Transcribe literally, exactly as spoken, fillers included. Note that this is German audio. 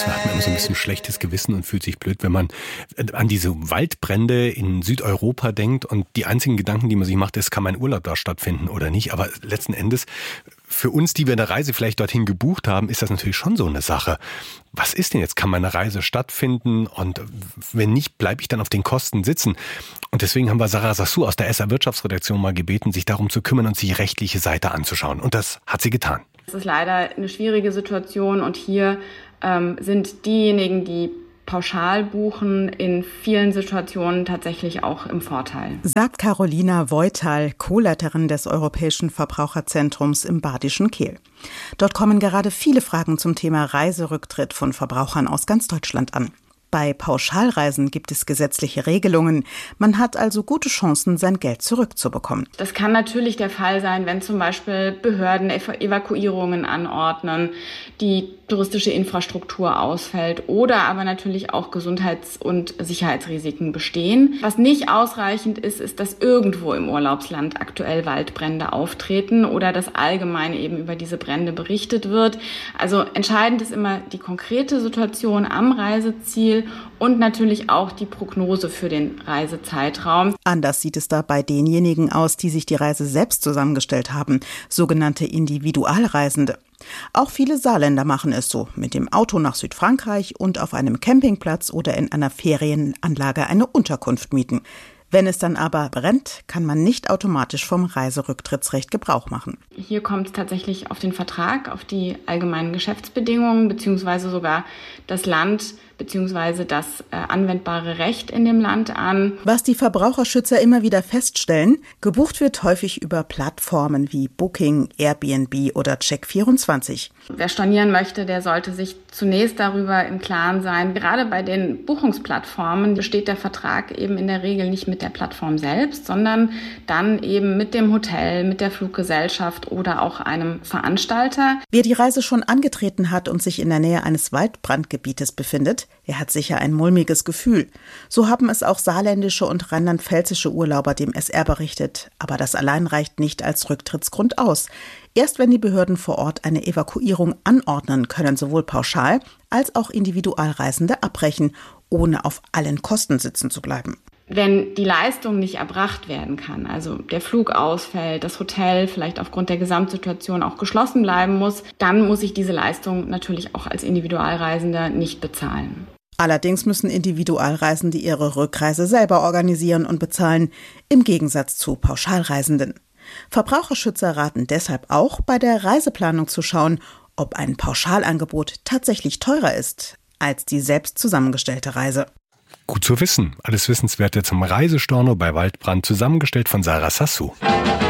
da hat man immer so ein bisschen schlechtes Gewissen und fühlt sich blöd, wenn man an diese Waldbrände in Südeuropa denkt und die einzigen Gedanken, die man sich macht, ist, kann mein Urlaub da stattfinden oder nicht. Aber letzten Endes, für uns, die wir eine Reise vielleicht dorthin gebucht haben, ist das natürlich schon so eine Sache. Was ist denn jetzt? Kann meine Reise stattfinden? Und wenn nicht, bleibe ich dann auf den Kosten sitzen? Und deswegen haben wir Sarah Sassou aus der S R Wirtschaftsredaktion mal gebeten, sich darum zu kümmern und sich die rechtliche Seite anzuschauen. Und das hat sie getan. Es ist leider eine schwierige Situation und hier ähm, sind diejenigen, die pauschal buchen, in vielen Situationen tatsächlich auch im Vorteil. Sagt Carolina Voital, Co-Leiterin des Europäischen Verbraucherzentrums im Badischen Kehl. Dort kommen gerade viele Fragen zum Thema Reiserücktritt von Verbrauchern aus ganz Deutschland an. Bei Pauschalreisen gibt es gesetzliche Regelungen. Man hat also gute Chancen, sein Geld zurückzubekommen. Das kann natürlich der Fall sein, wenn zum Beispiel Behörden Evakuierungen anordnen, die touristische Infrastruktur ausfällt oder aber natürlich auch Gesundheits- und Sicherheitsrisiken bestehen. Was nicht ausreichend ist, ist, dass irgendwo im Urlaubsland aktuell Waldbrände auftreten oder dass allgemein eben über diese Brände berichtet wird. Also entscheidend ist immer die konkrete Situation am Reiseziel und natürlich auch die Prognose für den Reisezeitraum. Anders sieht es da bei denjenigen aus, die sich die Reise selbst zusammengestellt haben, sogenannte Individualreisende. Auch viele Saarländer machen es so, mit dem Auto nach Südfrankreich und auf einem Campingplatz oder in einer Ferienanlage eine Unterkunft mieten. Wenn es dann aber brennt, kann man nicht automatisch vom Reiserücktrittsrecht Gebrauch machen. Hier kommt es tatsächlich auf den Vertrag, auf die allgemeinen Geschäftsbedingungen beziehungsweise sogar das Land beziehungsweise das äh, anwendbare Recht in dem Land an. Was die Verbraucherschützer immer wieder feststellen, gebucht wird häufig über Plattformen wie Booking, Airbnb oder Check vierundzwanzig. Wer stornieren möchte, der sollte sich zunächst darüber im Klaren sein. Gerade bei den Buchungsplattformen besteht der Vertrag eben in der Regel nicht mit der Plattform selbst, sondern dann eben mit dem Hotel, mit der Fluggesellschaft oder auch einem Veranstalter. Wer die Reise schon angetreten hat und sich in der Nähe eines Waldbrandgebietes befindet, er hat sicher ein mulmiges Gefühl. So haben es auch saarländische und rheinland-pfälzische Urlauber dem S R berichtet. Aber das allein reicht nicht als Rücktrittsgrund aus. Erst wenn die Behörden vor Ort eine Evakuierung anordnen, können sowohl Pauschal- als auch Individualreisende abbrechen, ohne auf allen Kosten sitzen zu bleiben. Wenn die Leistung nicht erbracht werden kann, also der Flug ausfällt, das Hotel vielleicht aufgrund der Gesamtsituation auch geschlossen bleiben muss, dann muss ich diese Leistung natürlich auch als Individualreisender nicht bezahlen. Allerdings müssen Individualreisende ihre Rückreise selber organisieren und bezahlen, im Gegensatz zu Pauschalreisenden. Verbraucherschützer raten deshalb auch, bei der Reiseplanung zu schauen, ob ein Pauschalangebot tatsächlich teurer ist als die selbst zusammengestellte Reise. Gut zu wissen. Alles Wissenswerte zum Reisestorno bei Waldbrand, zusammengestellt von Sarah Sassou.